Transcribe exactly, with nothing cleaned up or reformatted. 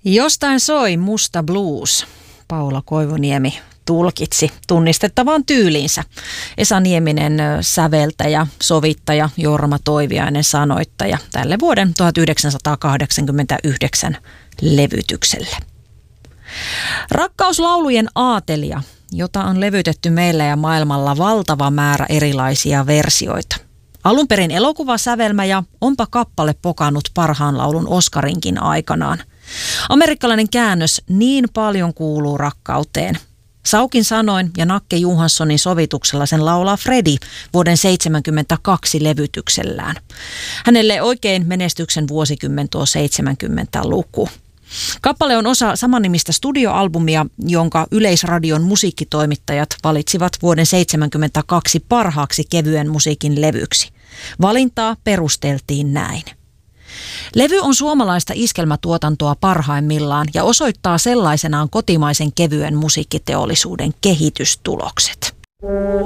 Jostain soi musta blues. Paula Koivuniemi tulkitsi tunnistettavaan tyyliinsä. Esa Nieminen säveltäjä, sovittaja, Jorma Toiviainen sanoittaja tälle vuoden tuhatyhdeksänsataakahdeksankymmentäyhdeksän levytykselle. Rakkauslaulujen aatelia, jota on levytetty meillä ja maailmalla valtava määrä erilaisia versioita. Alun perin elokuvasävelmä ja onpa kappale pokannut parhaan laulun Oscarinkin aikanaan. Amerikkalainen käännös Niin paljon kuuluu rakkauteen. Saukin sanoin ja Nakke Johanssonin sovituksella sen laulaa Fredi vuoden seitsemänkymmentäkaksi levytyksellään. Hänelle oikein menestyksen vuosikymmen tuo seitsemänkymmentäluku. Kappale on osa samannimistä studioalbumia, jonka Yleisradion musiikkitoimittajat valitsivat vuoden seitsemänkymmentäkaksi parhaaksi kevyen musiikin levyksi. Valintaa perusteltiin näin. Levy on suomalaista iskelmätuotantoa parhaimmillaan ja osoittaa sellaisenaan kotimaisen kevyen musiikkiteollisuuden kehitystulokset.